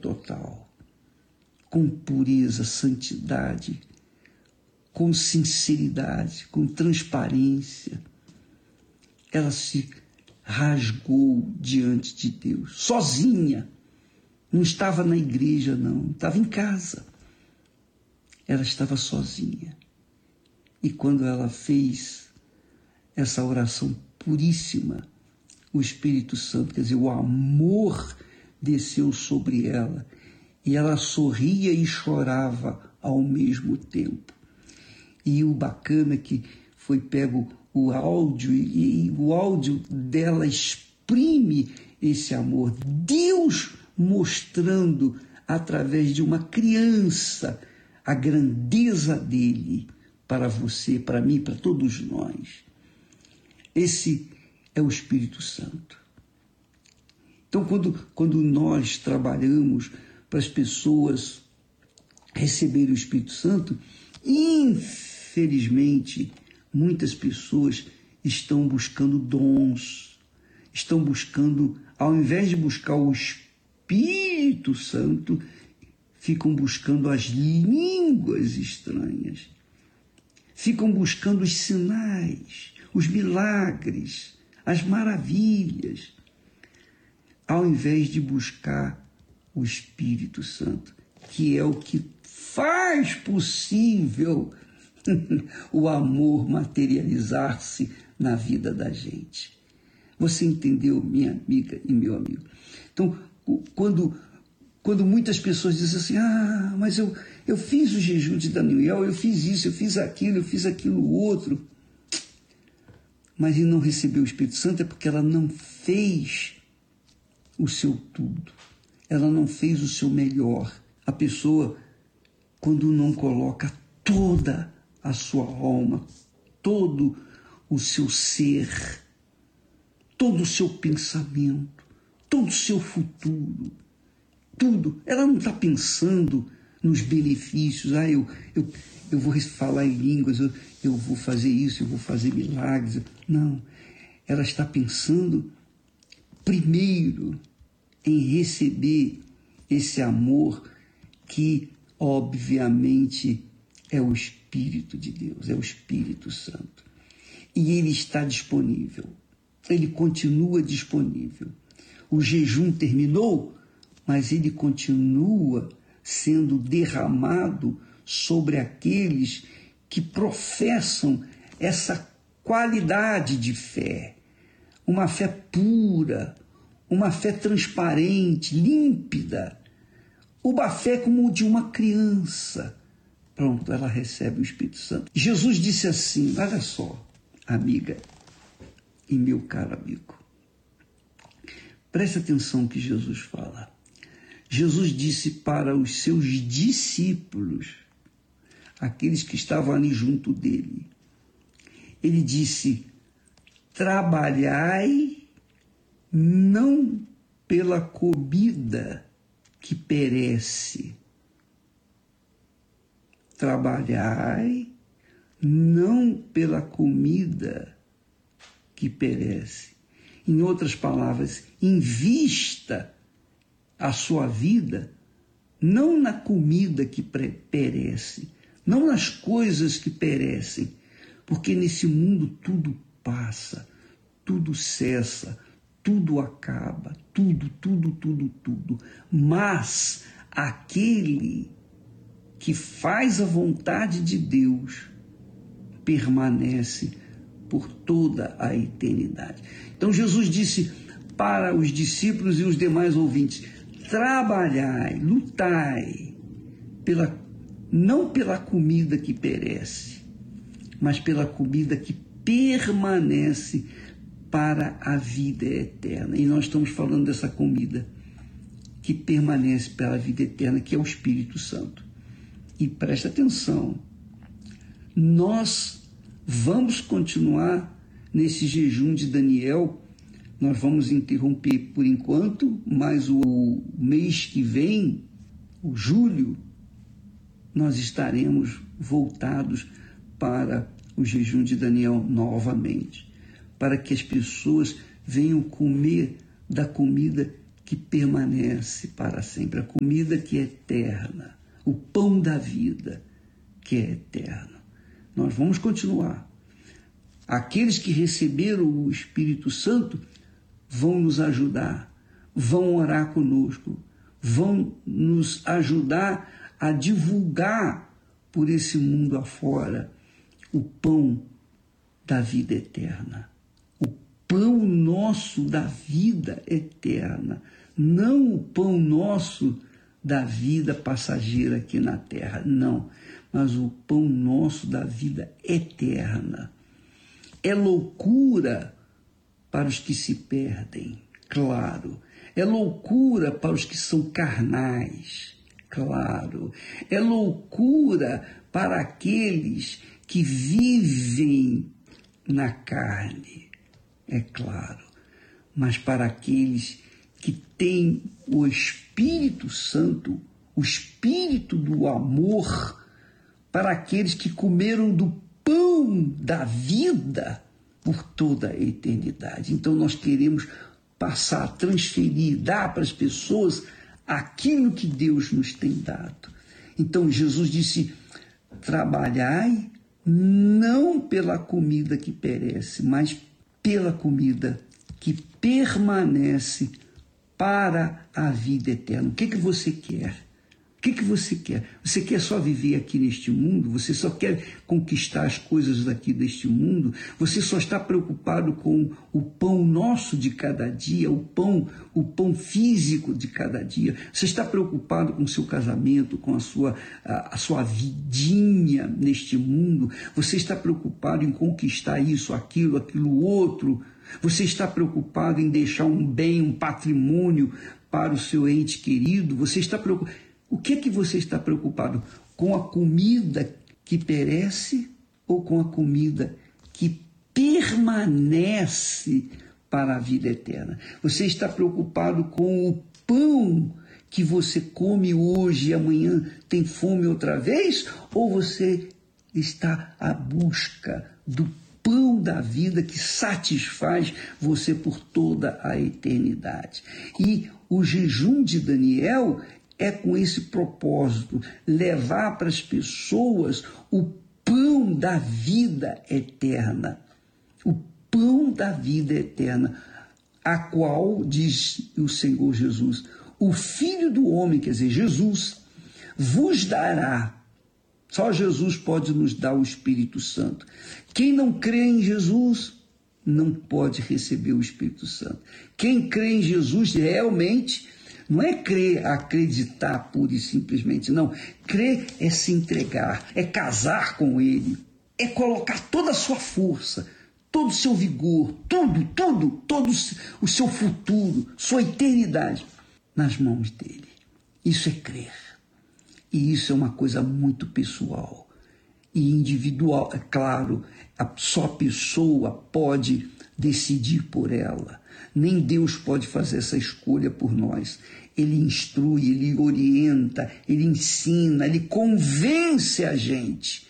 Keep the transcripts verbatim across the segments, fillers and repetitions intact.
total, com pureza, santidade, com sinceridade, com transparência. Ela se rasgou diante de Deus, sozinha. Não estava na igreja, não. Estava em casa. Ela estava sozinha. E quando ela fez essa oração puríssima, o Espírito Santo, quer dizer, o amor desceu sobre ela. E ela sorria e chorava ao mesmo tempo. E o bacana é que foi pego o áudio, e, e o áudio dela exprime esse amor. Deus mostrando, através de uma criança, a grandeza dele para você, para mim, para todos nós. Esse é o Espírito Santo. Então, quando, quando nós trabalhamos para as pessoas receberem o Espírito Santo, infelizmente, muitas pessoas estão buscando dons, estão buscando, ao invés de buscar o Espírito Santo, ficam buscando as línguas estranhas, ficam buscando os sinais, os milagres, as maravilhas, ao invés de buscar o Espírito Santo, que é o que faz possível o amor materializar-se na vida da gente. Você entendeu, minha amiga e meu amigo? Então, quando, quando muitas pessoas dizem assim, ah, mas eu, eu fiz o jejum de Daniel, eu fiz isso, eu fiz aquilo, eu fiz aquilo outro, mas ele não recebeu o Espírito Santo, é porque ela não fez o seu tudo, ela não fez o seu melhor. A pessoa, quando não coloca toda a sua alma, todo o seu ser, todo o seu pensamento, todo o seu futuro, tudo. Ela não está pensando nos benefícios, ah, eu, eu, eu vou falar em línguas, eu, eu vou fazer isso, eu vou fazer milagres. Não, ela está pensando primeiro em receber esse amor que, obviamente, é o Espírito de Deus, é o Espírito Santo. E ele está disponível, ele continua disponível. O jejum terminou, mas ele continua sendo derramado sobre aqueles que professam essa qualidade de fé, uma fé pura, uma fé transparente, límpida, uma fé como de uma criança. Pronto, ela recebe o Espírito Santo. Jesus disse assim, olha só, amiga e meu caro amigo, preste atenção no que Jesus fala. Jesus disse para os seus discípulos, aqueles que estavam ali junto dele, ele disse, trabalhai não pela comida que perece, trabalhai não pela comida que perece. Em outras palavras, invista a sua vida não na comida que perece, não nas coisas que perecem, porque nesse mundo tudo passa, tudo cessa, tudo acaba, tudo, tudo, tudo, tudo. Mas aquele que faz a vontade de Deus permanece por toda a eternidade. Então Jesus disse para os discípulos e os demais ouvintes, trabalhai, lutai, pela, não pela comida que perece, mas pela comida que permanece para a vida eterna. E nós estamos falando dessa comida que permanece para a vida eterna, que é o Espírito Santo. E presta atenção, nós vamos continuar nesse jejum de Daniel, nós vamos interromper por enquanto, mas o mês que vem, o julho, nós estaremos voltados para o jejum de Daniel novamente, para que as pessoas venham comer da comida que permanece para sempre, a comida que é eterna, o pão da vida que é eterno. Nós vamos continuar. Aqueles que receberam o Espírito Santo vão nos ajudar, vão orar conosco, vão nos ajudar a divulgar por esse mundo afora o pão da vida eterna, o pão nosso da vida eterna, não o pão nosso da vida passageira aqui na terra, não, mas o pão nosso da vida eterna. É loucura para os que se perdem, claro. É loucura para os que são carnais, claro. É loucura para aqueles que vivem na carne, é claro. Mas para aqueles que têm o Espírito Santo, o Espírito do amor, para aqueles que comeram do pão da vida por toda a eternidade. Então nós queremos passar, transferir, dar para as pessoas aquilo que Deus nos tem dado. Então Jesus disse: trabalhai não pela comida que perece, mas pela comida que permanece para a vida eterna. O que que você quer? O que que você quer? Você quer só viver aqui neste mundo? Você só quer conquistar as coisas daqui deste mundo? Você só está preocupado com o pão nosso de cada dia, o pão, o pão físico de cada dia? Você está preocupado com o seu casamento, com a sua, a, a sua vidinha neste mundo? Você está preocupado em conquistar isso, aquilo, aquilo outro? Você está preocupado em deixar um bem, um patrimônio para o seu ente querido? Você está preocupado... O que é que você está preocupado? Com a comida que perece ou com a comida que permanece para a vida eterna? Você está preocupado com o pão que você come hoje e amanhã tem fome outra vez? Ou você está à busca do pão da vida que satisfaz você por toda a eternidade? E o jejum de Daniel é com esse propósito, levar para as pessoas o pão da vida eterna, o pão da vida eterna, a qual, diz o Senhor Jesus, o Filho do Homem, quer dizer, Jesus, vos dará. Só Jesus pode nos dar o Espírito Santo. Quem não crê em Jesus não pode receber o Espírito Santo. Quem crê em Jesus realmente... Não é crer, acreditar pura e simplesmente, não. Crer é se entregar, é casar com Ele, é colocar toda a sua força, todo o seu vigor, tudo, tudo, todo o seu futuro, sua eternidade nas mãos dEle. Isso é crer. E isso é uma coisa muito pessoal e individual. É claro, a só pessoa pode decidir por ela. Nem Deus pode fazer essa escolha por nós. Ele instrui, ele orienta, ele ensina, ele convence a gente.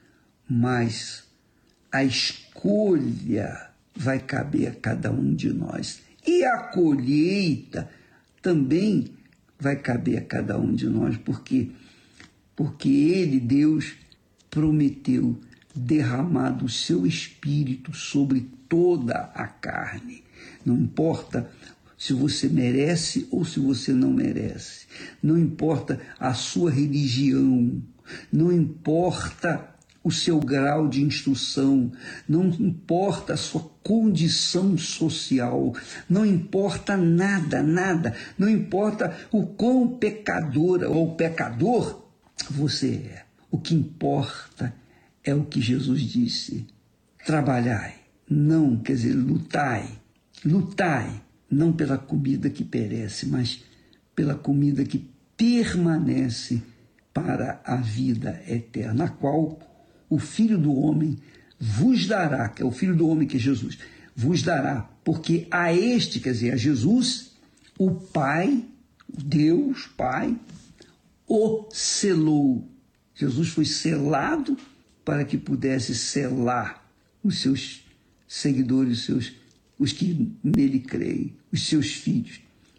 Mas a escolha vai caber a cada um de nós. E a colheita também vai caber a cada um de nós. Por quê? Porque Ele, Deus, prometeu derramar do seu Espírito sobre toda a carne. Não importa se você merece ou se você não merece. Não importa a sua religião. Não importa o seu grau de instrução. Não importa a sua condição social. Não importa nada, nada. Não importa o quão pecadora ou pecador você é. O que importa é o que Jesus disse. Trabalhai. Não, quer dizer, lutai. Lutai, não pela comida que perece, mas pela comida que permanece para a vida eterna, a qual o Filho do Homem vos dará, que é o Filho do Homem que é Jesus, vos dará, porque a este, quer dizer, a Jesus, o Pai, Deus Pai, o selou. Jesus foi selado para que pudesse selar os seus seguidores, os seus os que nele creem, os seus filhos.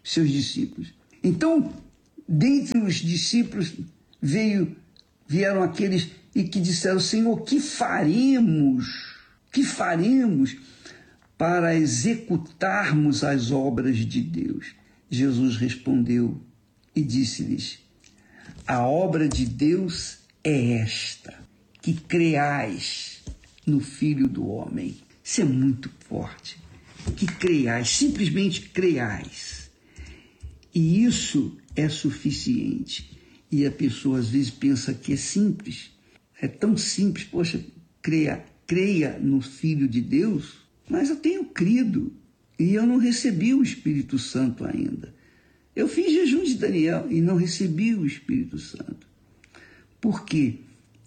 seus discípulos. Então, dentre os discípulos veio, vieram aqueles e que disseram: Senhor, que faremos? Que faremos para executarmos as obras de Deus? Jesus respondeu e disse-lhes: a obra de Deus é esta, que creais no Filho do Homem. Isso é muito forte. Que creais, simplesmente creais. E isso é suficiente. E a pessoa às vezes pensa que é simples. É tão simples, poxa, creia, creia no Filho de Deus, mas eu tenho crido e eu não recebi o Espírito Santo ainda. Eu fiz jejum de Daniel e não recebi o Espírito Santo. Por quê?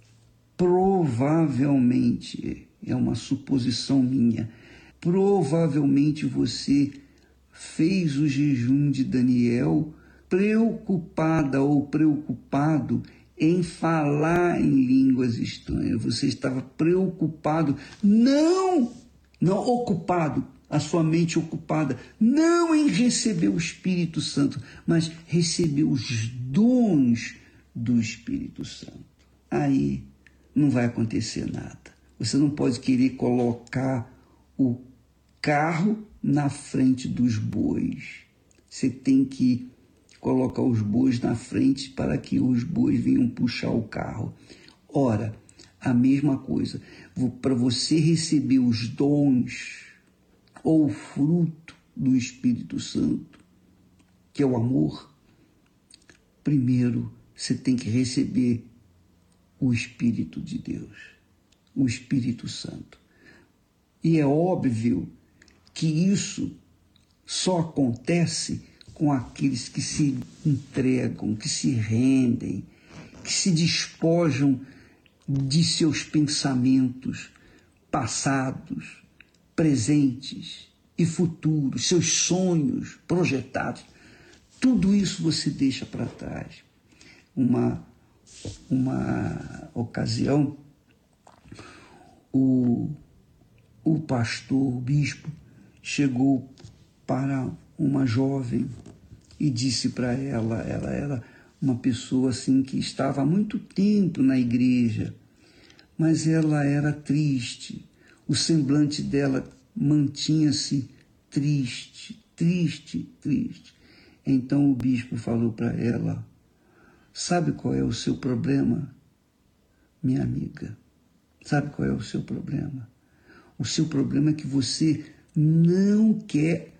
Provavelmente, é uma suposição minha, provavelmente você fez o jejum de Daniel preocupada ou preocupado em falar em línguas estranhas. Você estava preocupado, não, não ocupado, a sua mente ocupada, não em receber o Espírito Santo, mas receber os dons do Espírito Santo. Aí não vai acontecer nada. Você não pode querer colocar o carro na frente dos bois. Você tem que colocar os bois na frente para que os bois venham puxar o carro. Ora, a mesma coisa. Para você receber os dons ou o fruto do Espírito Santo, que é o amor, primeiro você tem que receber o Espírito de Deus, o Espírito Santo. E é óbvio que isso só acontece com aqueles que se entregam, que se rendem, que se despojam de seus pensamentos passados, presentes e futuros, seus sonhos projetados. Tudo isso você deixa para trás. Uma, uma ocasião, o, o pastor, o bispo, chegou para uma jovem e disse para ela, ela era uma pessoa assim que estava há muito tempo na igreja, mas ela era triste. O semblante dela mantinha-se triste, triste, triste. Então o bispo falou para ela: sabe qual é o seu problema, minha amiga? Sabe qual é o seu problema? O seu problema é que você não quer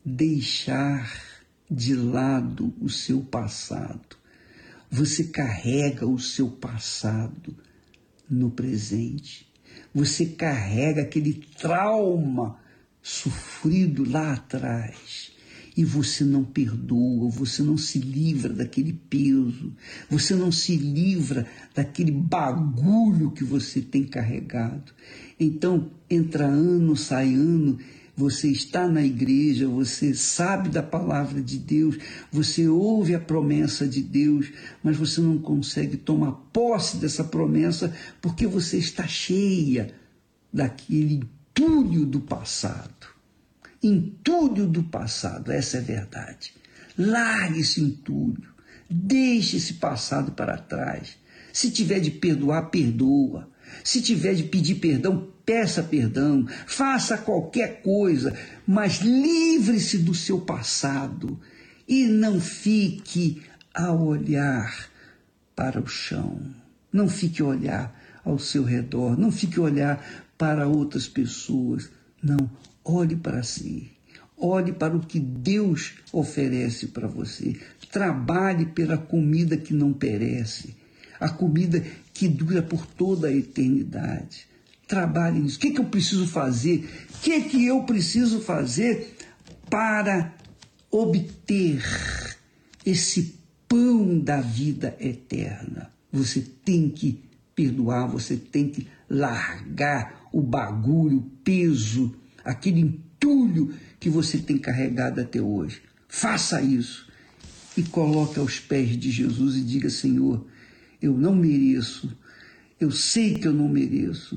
deixar de lado o seu passado. Você carrega o seu passado no presente. Você carrega aquele trauma sofrido lá atrás e você não perdoa, você não se livra daquele peso, você não se livra daquele bagulho que você tem carregado. Então, entra ano, sai ano, você está na igreja, você sabe da palavra de Deus, você ouve a promessa de Deus, mas você não consegue tomar posse dessa promessa porque você está cheia daquele entulho do passado. Entulho do passado, essa é a verdade. Largue esse entulho, deixe esse passado para trás. Se tiver de perdoar, perdoa. Se tiver de pedir perdão, peça perdão, faça qualquer coisa, mas livre-se do seu passado e não fique a olhar para o chão, não fique a olhar ao seu redor, não fique a olhar para outras pessoas, não, olhe para si, olhe para o que Deus oferece para você, trabalhe pela comida que não perece, a comida que dura por toda a eternidade. Trabalhe nisso. O que, que eu preciso fazer? O que, que eu preciso fazer para obter esse pão da vida eterna? Você tem que perdoar, você tem que largar o bagulho, o peso, aquele entulho que você tem carregado até hoje. Faça isso e coloque aos pés de Jesus e diga: Senhor, eu não mereço, eu sei que eu não mereço,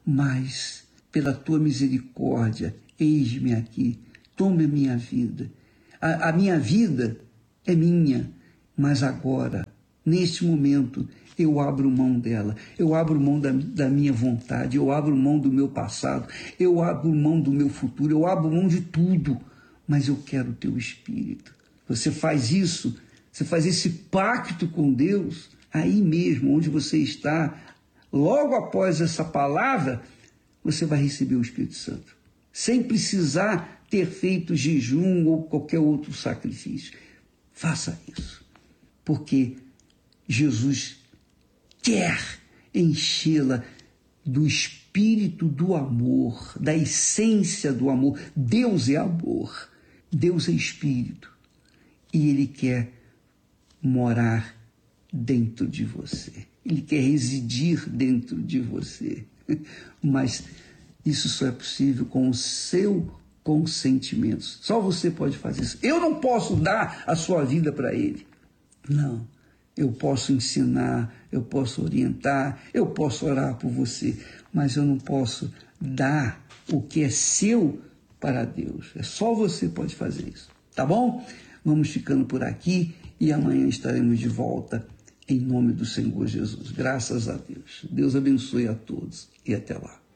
mas pela tua misericórdia, eis-me aqui, tome a minha vida. A, a minha vida é minha, mas agora, neste momento, eu abro mão dela, eu abro mão da, da minha vontade, eu abro mão do meu passado, eu abro mão do meu futuro, eu abro mão de tudo, mas eu quero o teu Espírito. Você faz isso, você faz esse pacto com Deus, aí mesmo, onde você está, logo após essa palavra, você vai receber o Espírito Santo, sem precisar ter feito jejum ou qualquer outro sacrifício. Faça isso, porque Jesus quer enchê-la do Espírito do amor, da essência do amor. Deus é amor, Deus é Espírito, e Ele quer morar dentro de você. Ele quer residir dentro de você. Mas isso só é possível com o seu consentimento. Só você pode fazer isso. Eu não posso dar a sua vida para Ele. Não. Eu posso ensinar, eu posso orientar, eu posso orar por você, mas eu não posso dar o que é seu para Deus. É só você pode fazer isso. Tá bom? Vamos ficando por aqui e amanhã estaremos de volta em nome do Senhor Jesus. Graças a Deus. Deus abençoe a todos e até lá.